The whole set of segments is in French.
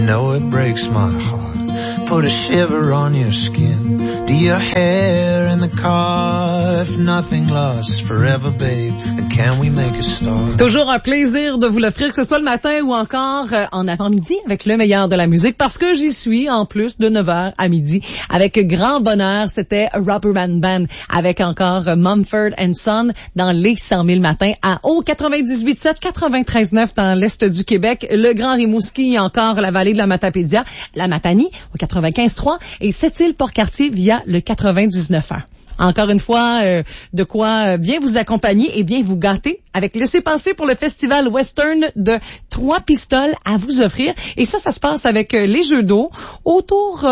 No, it breaks my heart. Put a shiver on your skin. Do your hair in the car. If nothing lasts forever, babe, then can we make a start? Toujours un plaisir de vous l'offrir, que ce soit le matin ou encore en avant-midi avec le meilleur de la musique, parce que j'y suis en plus de 9h à midi avec grand bonheur. C'était Rubberband Band avec encore Mumford & Son dans les 100 000 matins à haut 98.7, 93.9 dans l'est du Québec, le Grand Rimouski, encore la vallée de la Matapédia, la Matanie au 95.3 et Sept-Îles-Port-Cartier via le 99.1. Encore une fois, de quoi bien vous accompagner et bien vous gâter avec Laissez-passer pour le festival western de Trois-Pistoles à vous offrir. Et ça se passe avec les jeux d'eau autour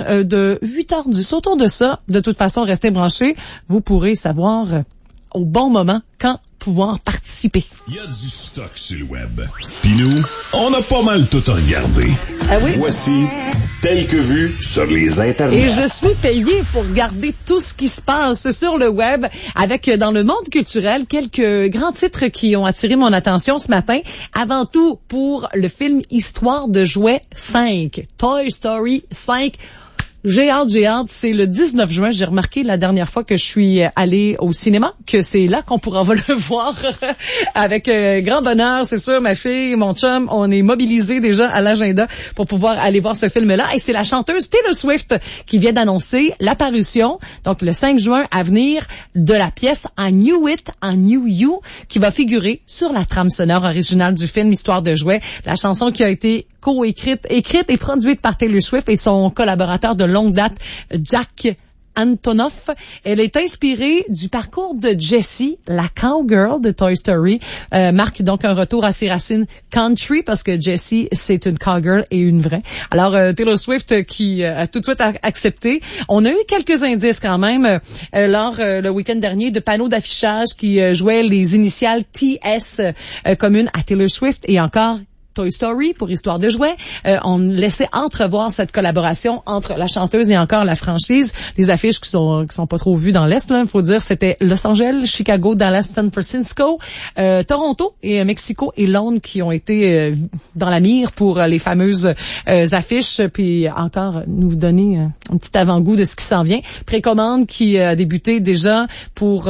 de 8h10. Autour de ça, de toute façon, restez branchés. Vous pourrez savoir au bon moment quand pouvoir participer. Il y a du stock sur le web. Puis nous, on a pas mal tout regardé. Ah oui? Voici Tel que vu sur les internets. Et je suis payée pour regarder tout ce qui se passe sur le web avec, dans le monde culturel, quelques grands titres qui ont attiré mon attention ce matin. Avant tout, pour le film Histoire de jouets 5. Toy Story 5. J'ai hâte. C'est le 19 juin. J'ai remarqué la dernière fois que je suis allée au cinéma que c'est là qu'on pourra le voir avec grand bonheur. C'est sûr, ma fille, mon chum, on est mobilisés déjà à l'agenda pour pouvoir aller voir ce film-là. Et c'est la chanteuse Taylor Swift qui vient d'annoncer l'apparition, donc le 5 juin à venir, de la pièce I Knew It, I Knew You, qui va figurer sur la trame sonore originale du film Histoire de jouets. La chanson qui a été écrite et produite par Taylor Swift et son collaborateur de longue date, Jack Antonoff. Elle est inspirée du parcours de Jessie, la cowgirl de Toy Story. Marque donc un retour à ses racines country parce que Jessie, c'est une cowgirl et une vraie. Alors, Taylor Swift qui a tout de suite accepté. On a eu quelques indices quand même lors le week-end dernier de panneaux d'affichage qui jouaient les initiales TS communes à Taylor Swift et encore Toy Story pour Histoire de jouets. On laissait entrevoir cette collaboration entre la chanteuse et encore la franchise. Les affiches qui sont pas trop vues dans l'Est, là, faut dire, c'était Los Angeles, Chicago, Dallas, San Francisco, Toronto et Mexico et Londres qui ont été dans la mire pour les fameuses affiches. Puis encore nous donner un petit avant-goût de ce qui s'en vient. Précommande qui a débuté déjà pour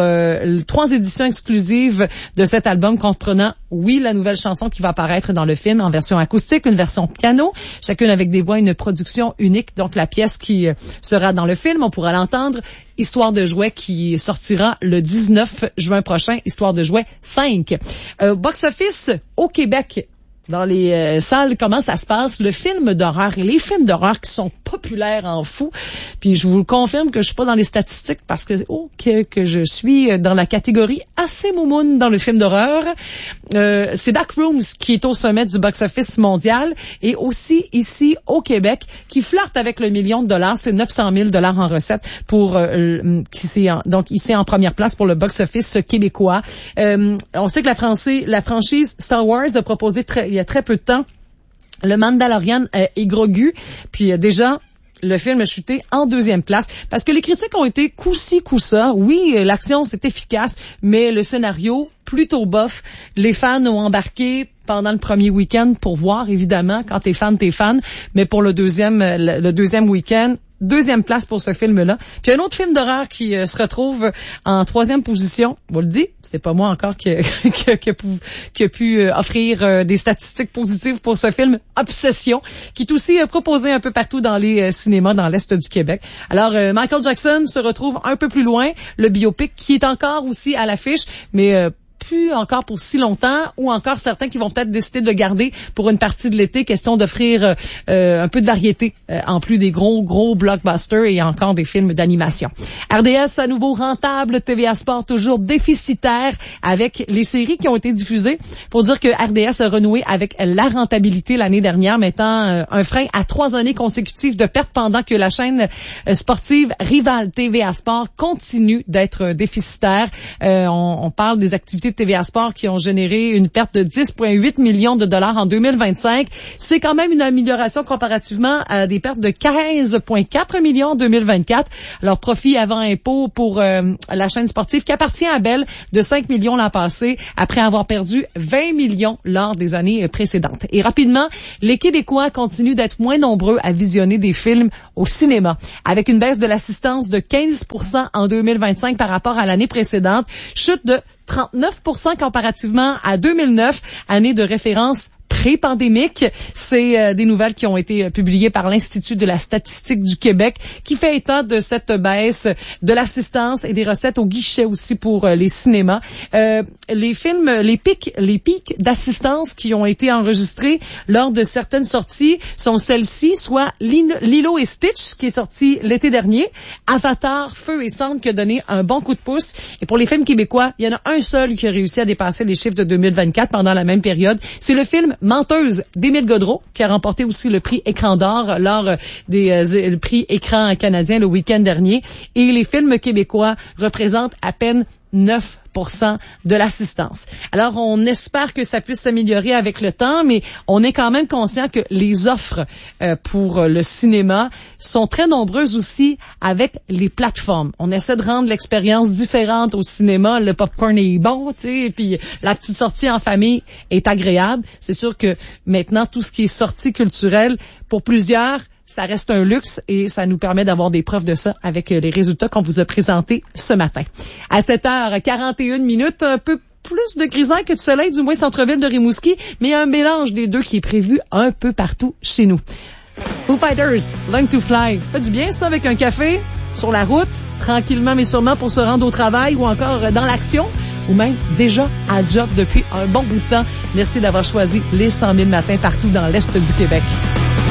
3 éditions exclusives de cet album comprenant, oui, la nouvelle chanson qui va apparaître dans le film en version acoustique, une version piano, chacune avec des voix, une production unique. Donc la pièce qui sera dans le film, on pourra l'entendre. Histoire de jouets qui sortira le 19 juin prochain, Histoire de jouets 5. Box-office au Québec. Dans les salles, comment ça se passe? Le film d'horreur et les films d'horreur qui sont populaires en fou. Puis je vous confirme que je suis pas dans les statistiques parce que que je suis dans la catégorie assez moumoune dans le film d'horreur. C'est Backrooms qui est au sommet du box-office mondial et aussi ici au Québec qui flirte avec le $1 million. C'est 900 000 $ en recettes pour donc ici en première place pour le box-office québécois. On sait que la franchise Star Wars a proposé il y a très peu de temps le Mandalorian et Grogu, puis déjà le film a chuté en 2e place parce que les critiques ont été coup-ci, coup-ça. Oui, l'action c'est efficace, mais le scénario plutôt bof. Les fans ont embarqué pendant le premier week-end pour voir, évidemment, quand t'es fan, mais pour le deuxième week-end, 2e place pour ce film-là. Puis un autre film d'horreur qui se retrouve en 3e position. On vous le dit, c'est pas moi encore qui a pu offrir des statistiques positives pour ce film Obsession, qui est aussi proposé un peu partout dans les cinémas dans l'Est du Québec. Alors, Michael Jackson se retrouve un peu plus loin, le biopic qui est encore aussi à l'affiche, mais plus encore pour si longtemps, ou encore certains qui vont peut-être décider de le garder pour une partie de l'été, question d'offrir un peu de variété en plus des gros blockbusters et encore des films d'animation. RDS à nouveau rentable, TVA Sport toujours déficitaire avec les séries qui ont été diffusées. Pour dire que RDS a renoué avec la rentabilité l'année dernière, mettant un frein à 3 années consécutives de perte pendant que la chaîne sportive rivale TVA Sport continue d'être déficitaire. On parle des activités de TVA Sport qui ont généré une perte de 10,8 millions de dollars en 2025. C'est quand même une amélioration comparativement à des pertes de 15,4 millions en 2024. Alors, profit avant impôt pour la chaîne sportive qui appartient à Bell de 5 millions l'an passé après avoir perdu 20 millions lors des années précédentes. Et rapidement, les Québécois continuent d'être moins nombreux à visionner des films au cinéma. Avec une baisse de l'assistance de 15% en 2025 par rapport à l'année précédente, chute de 39% comparativement à 2009, année de référence pré-pandémique. C'est des nouvelles qui ont été publiées par l'Institut de la statistique du Québec qui fait état de cette baisse de l'assistance et des recettes au guichet aussi pour les cinémas. Les films, les pics d'assistance qui ont été enregistrés lors de certaines sorties sont celles-ci, soit Lilo et Stitch qui est sorti l'été dernier, Avatar, Feu et Cendre qui a donné un bon coup de pouce. Et pour les films québécois, il y en a un seul qui a réussi à dépasser les chiffres de 2024 pendant la même période. C'est le film Menteuse d'Émile Godreau, qui a remporté aussi le prix Écran d'or lors des prix Écran canadien le week-end dernier. Et les films québécois représentent à peine 9% de l'assistance. Alors, on espère que ça puisse s'améliorer avec le temps, mais on est quand même conscient que les offres pour le cinéma sont très nombreuses aussi avec les plateformes. On essaie de rendre l'expérience différente au cinéma. Le popcorn est bon, tu sais, puis la petite sortie en famille est agréable. C'est sûr que maintenant, tout ce qui est sortie culturelle, pour plusieurs, ça reste un luxe et ça nous permet d'avoir des preuves de ça avec les résultats qu'on vous a présentés ce matin. À 7h41, un peu plus de grisaille que de soleil, du moins centre-ville de Rimouski, mais un mélange des deux qui est prévu un peu partout chez nous. Foo Fighters, Learn to Fly. Fait du bien ça avec un café, sur la route, tranquillement mais sûrement pour se rendre au travail ou encore dans l'action, ou même déjà à job depuis un bon bout de temps. Merci d'avoir choisi les 100 000 matins partout dans l'Est du Québec.